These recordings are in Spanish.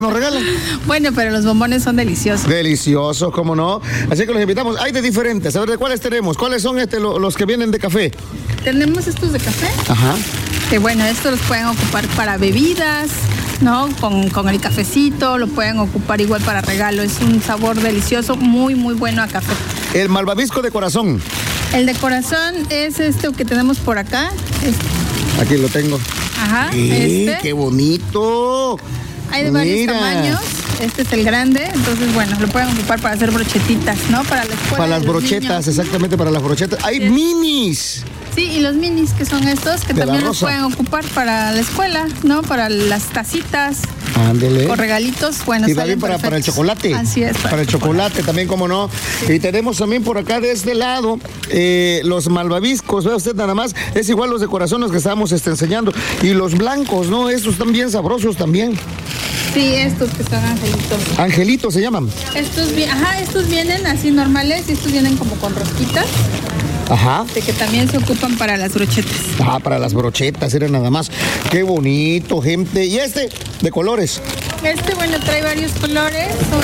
nos regalan. Bueno, pero los bombones son deliciosos. Deliciosos, cómo no. Así que los invitamos. Hay de diferentes. A ver, ¿de cuáles tenemos? ¿Cuáles son los que vienen de café? Tenemos estos de café. Ajá. Que bueno, estos los pueden ocupar para bebidas, ¿no? Con el cafecito, lo pueden ocupar igual para regalo. Es un sabor delicioso, muy, muy bueno a café. El malvavisco de corazón. El de corazón es este que tenemos por acá. Aquí lo tengo. Ajá. ¡Qué bonito! Hay de varios tamaños. Este es el grande, entonces bueno, lo pueden ocupar para hacer brochetitas, ¿no? Para la escuela. Para las brochetas, exactamente, para las brochetas. ¡Hay minis! Sí, y los minis que son estos, que también los pueden ocupar para la escuela, ¿no? Para las tacitas. Ándele. O regalitos, bueno, y también para el chocolate. Así es. Para el chocolate también, como no. Y tenemos también por acá de este lado los malvaviscos, vea usted nada más, es igual los de corazón los que estábamos enseñando. Y los blancos, ¿no? Estos están bien sabrosos también. Sí, estos que son angelitos. Angelitos se llaman. Estos vienen así normales y estos vienen como con rosquitas. Ajá. De que también se ocupan para las brochetas. Para las brochetas, era nada más. Qué bonito, gente. ¿Y de colores? Bueno, trae varios colores. Son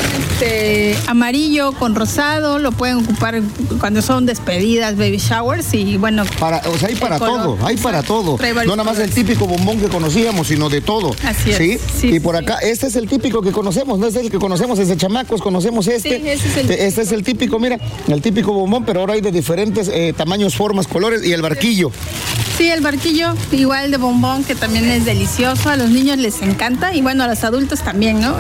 amarillo con rosado. Lo pueden ocupar cuando son despedidas, baby showers y bueno. Hay para todo, hay para todo. No nada más el típico bombón que conocíamos, sino de todo. Así es. ¿Sí? Sí, y por acá, este es el típico que conocemos, no es el que conocemos desde chamacos, conocemos este. Sí, ese es el este es el típico, mira, el típico bombón, pero ahora hay de diferentes tamaños, formas, colores y el barquillo. Sí, el barquillo, igual de bombón, que también es delicioso. A los niños les encanta y bueno, a los adultos también, ¿no?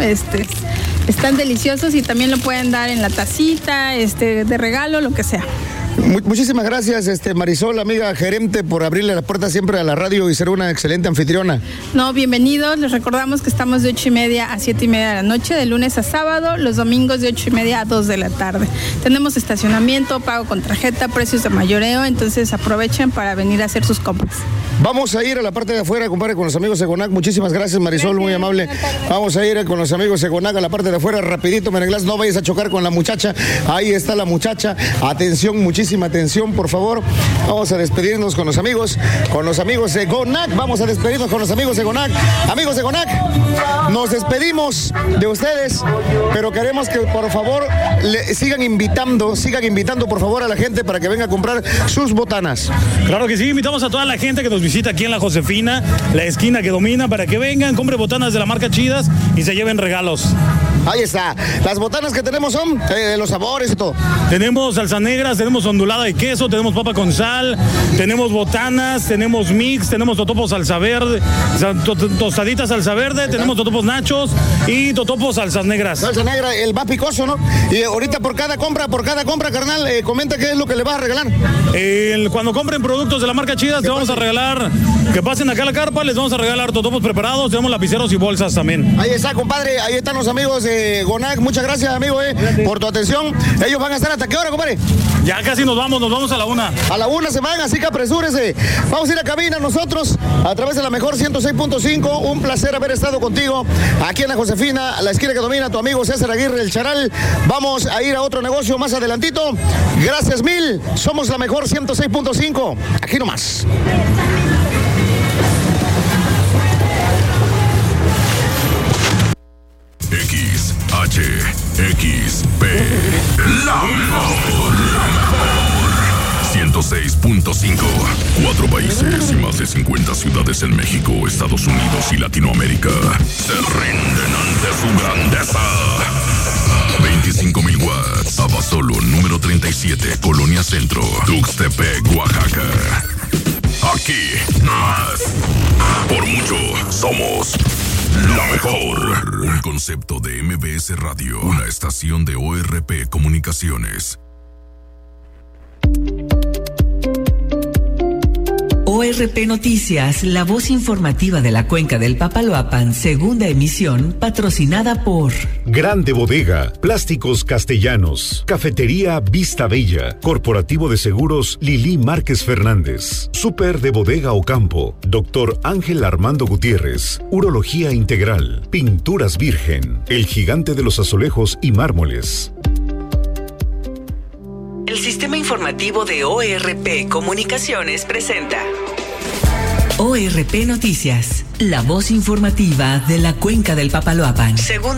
Están deliciosos y también lo pueden dar en la tacita, de regalo, lo que sea. Muchísimas gracias, Marisol, amiga gerente, por abrirle la puerta siempre a la radio y ser una excelente anfitriona. No, bienvenidos. Les recordamos que estamos de 8:30 a 7:30 de la noche, de lunes a sábado, los domingos de 8:30 a 2 de la tarde. Tenemos estacionamiento, pago con tarjeta, precios de mayoreo, entonces aprovechen para venir a hacer sus compras. Vamos a ir a la parte de afuera, compadre, con los amigos de Gonac. Muchísimas gracias, Marisol, muy amable. Vamos a ir con los amigos de Gonac a la parte de afuera, rapidito, Meneglas, no vayas a chocar con la muchacha. Ahí está la muchacha. Atención, muchísima atención, por favor. Vamos a despedirnos con los amigos de Gonac. Vamos a despedirnos con los amigos de Gonac. Amigos de Gonac, nos despedimos de ustedes, pero queremos que, por favor, sigan invitando, por favor, a la gente para que venga a comprar sus botanas. Claro que sí, invitamos a toda la gente que nos visita aquí en la Josefina, la esquina que domina, para que vengan, compren botanas de la marca Chidas y se lleven regalos. Ahí está. Las botanas que tenemos son de los sabores y todo. Tenemos salsa negras, tenemos ondulada de queso, tenemos papa con sal, tenemos botanas, tenemos mix, tenemos totopos salsa verde, tostaditas salsa verde, tenemos totopos nachos y totopos salsas negras. Salsa negra, el más picoso, ¿no? Y ahorita por cada compra, carnal, comenta qué es lo que le vas a regalar. Cuando compren productos de la marca Chidas, te vamos a regalar, que pasen acá a la carpa, les vamos a regalar totopos preparados, tenemos lapiceros y bolsas también. Ahí está, compadre, ahí están los amigos de Gonac. Muchas gracias, amigo, por tu atención. Ellos van a estar ¿hasta qué hora, compadre? Ya casi nos vamos a la 1. A la 1 se van, así que apresúrese. Vamos a ir a cabina nosotros a través de la mejor 106.5. Un placer haber estado contigo aquí en la Josefina, la esquina que domina, tu amigo César Aguirre, el Charal. Vamos a ir a otro negocio más adelantito. Gracias mil. Somos la mejor 106.5. Aquí nomás. XXP, la mejor. 106.5. 4 países y más de 50 ciudades en México, Estados Unidos y Latinoamérica se rinden ante su grandeza. 25,000 watts. Abasolo, número 37, Colonia Centro, Tuxtepec, Oaxaca. Aquí, más. Por mucho, somos la mejor. Un concepto de MBS Radio, una estación de ORP Comunicaciones. ORP Noticias, la voz informativa de la Cuenca del Papaloapan, segunda emisión, patrocinada por Grande Bodega, Plásticos Castellanos, Cafetería Vista Bella, Corporativo de Seguros Lili Márquez Fernández, Súper de Bodega Ocampo, Dr. Ángel Armando Gutiérrez, Urología Integral, Pinturas Virgen, El Gigante de los Azulejos y Mármoles. El sistema informativo de ORP Comunicaciones presenta ORP Noticias, la voz informativa de la Cuenca del Papaloapan.